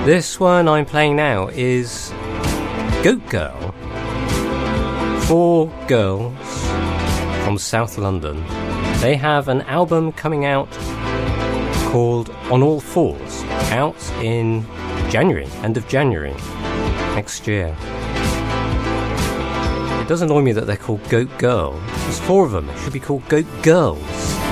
This one I'm playing now is Goat Girl. 4 girls from South London. They have an album coming out called On All Fours, out in January, end of January next year. It does annoy me that they're called Goat Girl. There's 4 of them. It should be called Goat Girls.